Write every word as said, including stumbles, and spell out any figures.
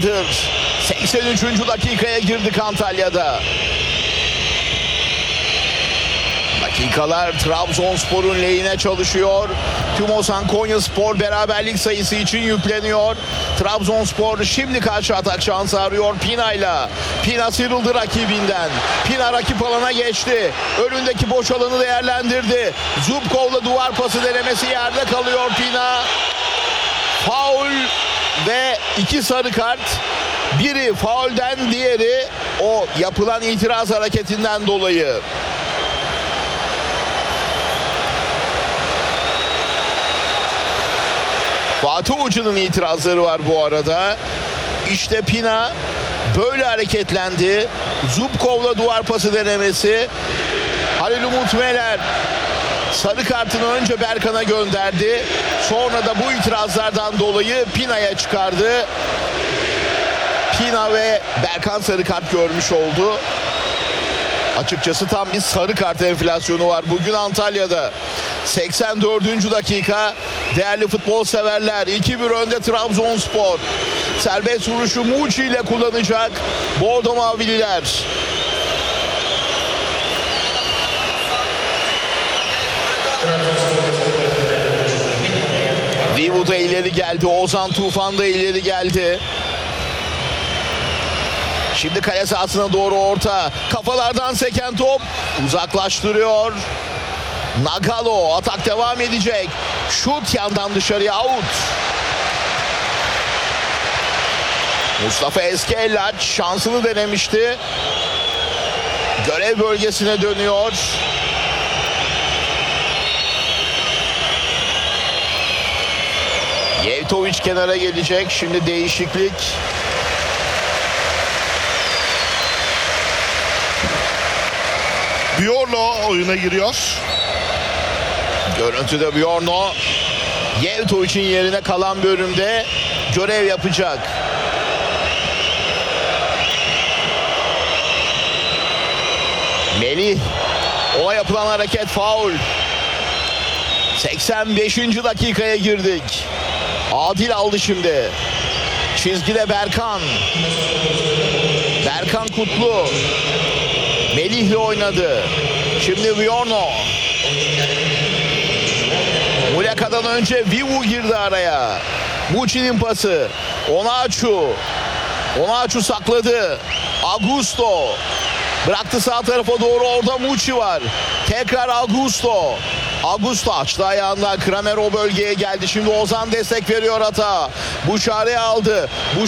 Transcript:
Bahadır. seksen üçüncü dakikaya girdik Antalya'da. Dakikalar Trabzonspor'un lehine çalışıyor. Tümosan Konyaspor beraberlik sayısı için yükleniyor. Trabzonspor şimdi karşı atak şansı arıyor Pina'yla. Pina sıyrıldı rakibinden. Pina rakip alana geçti. Önündeki boş alanı değerlendirdi. Zubkov'la duvar pası denemesi, yerde kalıyor Pina. Faul ve iki sarı kart. Biri faulden, diğeri o yapılan itiraz hareketinden dolayı. Fatih Hoca'nın itirazları var bu arada. İşte Pina böyle hareketlendi. Zubkov'la duvar pası denemesi. Halil Umut Meler sarı kartını önce Berkan'a gönderdi. Sonra da bu itirazlardan dolayı Pina'ya çıkardı. Pina ve Berkan sarı kart görmüş oldu. Açıkçası tam bir sarı kart enflasyonu var bugün Antalya'da. seksen dördüncü dakika. Değerli futbol severler, iki bir önde Trabzonspor. Serbest vuruşu Muçi ile kullanacak Bordo Mavililer. Vivu da ileri geldi. Ozan Tufan da ileri geldi. Şimdi kale sahasına doğru orta. Kafalardan seken top uzaklaştırıyor. Nagalo, atak devam edecek. Şut yandan dışarıya, out. Mustafa Eskellaç şansını denemişti. Görev bölgesine dönüyor. Yevtoviç kenara gelecek. Şimdi değişiklik. Bjorno oyuna giriyor. Görüntüde Bjorno Yevtoviç'in yerine kalan bölümde görev yapacak. Melih, ona yapılan hareket faul. seksen beşinci dakikaya girdik. Adil aldı şimdi. Çizgide Berkan. Berkan Kutlu. Melih'le oynadı. Şimdi Bjorno. Muleka'dan önce Vivu girdi araya. Muçi'nin pası. Onaçu. Onaçu sakladı. Augusto. Bıraktı sağ tarafa doğru, orada Muçi var. Tekrar Augusto. Augusto açtı ayağından. Kramer o bölgeye geldi. Şimdi Ozan destek veriyor ata. Buşari aldı. Bu